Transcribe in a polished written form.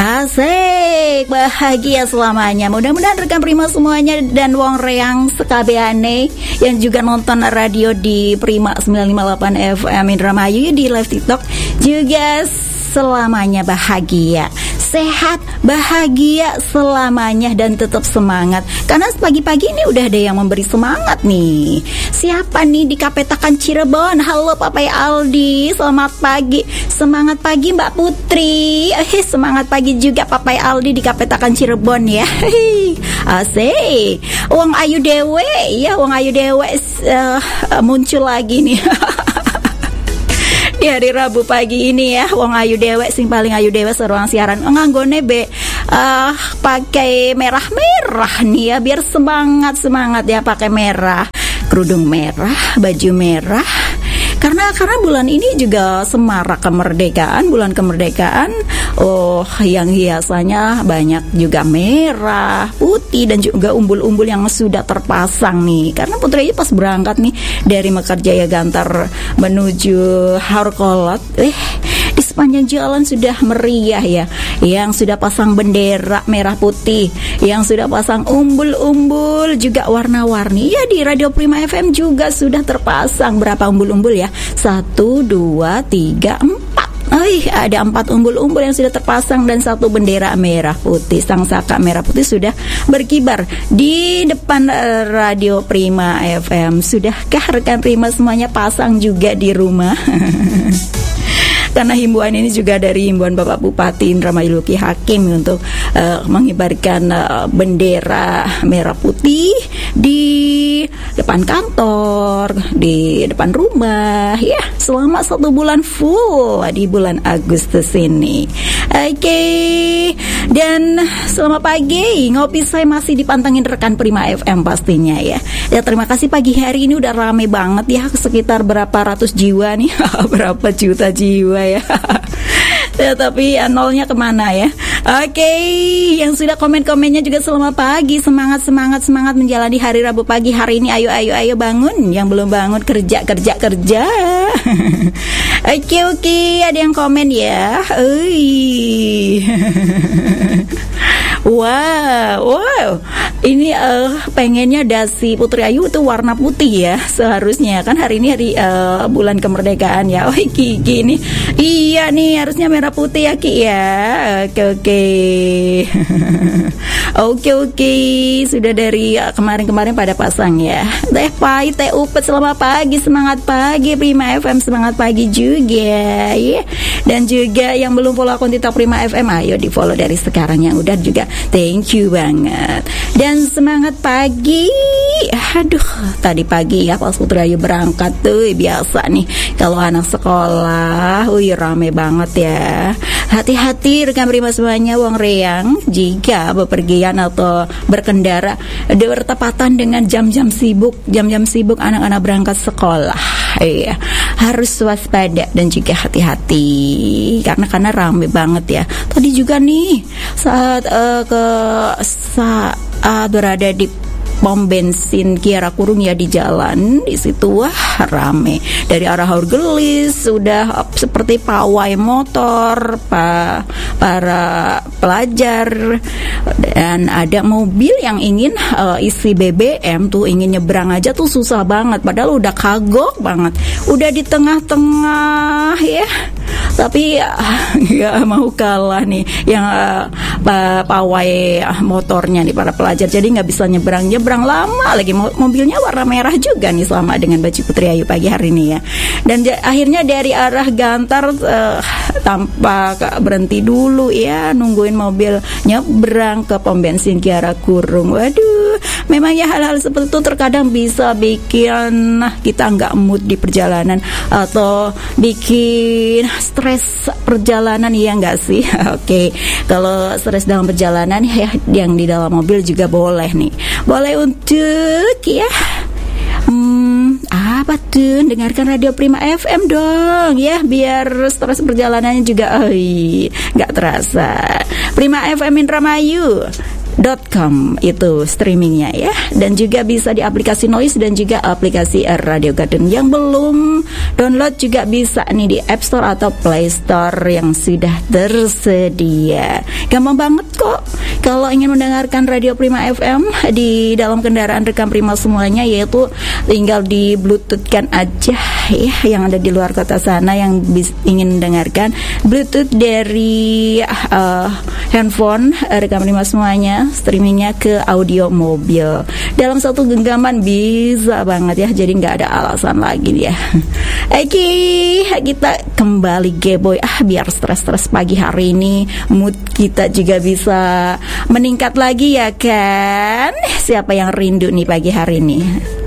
Asik, bahagia selamanya. Mudah-mudahan rekan Prima semuanya dan wong reang sekabeane yang juga nonton radio di Prima 958 FM Indramayu di live TikTok juga selamanya bahagia, sehat, bahagia selamanya dan tetap semangat. Karena pagi-pagi ini udah ada yang memberi semangat nih. Siapa nih di Kapetakan Cirebon? Halo Papai Aldi, selamat pagi. Semangat pagi Mbak Putri. Semangat pagi juga Papai Aldi di Kapetakan Cirebon ya. Asik. Wong Ayu Dewe ya, Wong Ayu Dewe muncul lagi nih. Di hari Rabu pagi ini ya, Wong Ayu Dewe sing paling ayu dewe seruang siaran nganggone be pakai merah-merah nih ya, biar semangat ya, pakai merah, kerudung merah, baju merah. Karena bulan ini juga semarak kemerdekaan, bulan kemerdekaan. Oh, yang hiasannya banyak juga merah, putih dan juga umbul-umbul yang sudah terpasang nih. Karena Putri pas berangkat nih dari Mekarjaya Gantar menuju Harkolot, di sepanjang jalan sudah meriah ya. Yang sudah pasang bendera merah putih, yang sudah pasang umbul-umbul juga warna-warni. Ya di Radio Prima FM juga sudah terpasang berapa umbul-umbul ya? 1, 2, 3, 4. Ada 4 umbul-umbul yang sudah terpasang dan 1 bendera merah putih. Sang saka merah putih sudah berkibar di depan Radio Prima FM. Sudahkah rekan Prima semuanya pasang juga di rumah? Karena himbauan ini juga dari himbauan Bapak Bupati Indramayu Luki Hakim untuk mengibarkan bendera merah putih di depan kantor, di depan rumah ya, selama 1 bulan full di bulan Agustus ini. Oke. Dan selamat pagi, ngopi saya masih dipantengin rekan Prima FM pastinya ya. Ya terima kasih, pagi hari ini udah rame banget ya, sekitar berapa ratus jiwa nih. Berapa juta jiwa ya. Ya, tapi nolnya kemana ya? Oke, yang sudah komen-komennya juga selamat pagi, semangat menjalani hari Rabu pagi hari ini. Ayo bangun, yang belum bangun kerja. Oke, ada yang komen ya. Wow. Ini pengennya dasi Putri Ayu itu warna putih ya, seharusnya kan hari ini hari bulan kemerdekaan ya. Ki ini. Iya nih, harusnya merah putih ya Ki ya. Oke. Sudah dari kemarin pada pasang ya. Teh Pai, Teh Upet, selamat pagi, semangat pagi Prima FM, semangat pagi juga ya. Dan juga yang belum follow akun TikTok Prima FM, ayo di follow dari sekarang. Yang udah juga thank you banget. Dan semangat pagi. Aduh, tadi pagi ya pas Putri Ayu berangkat tuh biasa nih kalau anak sekolah, rame banget ya. Hati-hati rekan Prima semuanya wong reang jika bepergian atau berkendara bertepatan dengan jam-jam sibuk anak-anak berangkat sekolah. Iya, harus waspada dan juga hati-hati karena rame banget ya. Tadi juga nih saat berada di pom bensin Kiara Kurung ya di jalan, di situ rame dari arah Haurgelis, sudah seperti pawai motor para pelajar, dan ada mobil yang ingin isi BBM tuh, ingin nyebrang aja tuh susah banget, padahal udah kagok banget, udah di tengah-tengah ya, tapi nggak mau kalah nih yang pawai motornya nih para pelajar, jadi nggak bisa nyebrang lama lagi, mobilnya warna merah juga nih sama dengan baju Putri Ayu pagi hari ini ya. Dan akhirnya dari arah Gantar tanpa berhenti dulu ya, nungguin mobil nyebrang ke pom bensin Kiara Kurung. Waduh, memang ya hal-hal seperti itu terkadang bisa bikin kita nggak mood di perjalanan atau bikin stres perjalanan, ya nggak sih? Oke, kalau stres dalam perjalanan ya, yang di dalam mobil juga boleh nih, boleh untuk ya apa tuh, dengarkan Radio Prima FM dong ya, biar stres perjalanannya juga nggak terasa. Prima FM Indramayu .com itu streamingnya ya, dan juga bisa di aplikasi Noise dan juga aplikasi Radio Garden. Yang belum download juga bisa nih di App Store atau Play Store yang sudah tersedia. Gampang banget kok kalau ingin mendengarkan Radio Prima FM di dalam kendaraan rekam Prima semuanya, yaitu tinggal di Bluetooth-kan aja ya, yang ada di luar kota sana yang ingin mendengarkan Bluetooth dari handphone rekam Prima semuanya, streamingnya ke audio mobil dalam satu genggaman bisa banget ya, jadi nggak ada alasan lagi ya. Oke, kita kembali Geboy biar stres-stres pagi hari ini mood kita juga bisa meningkat lagi ya kan. Siapa yang rindu nih pagi hari ini?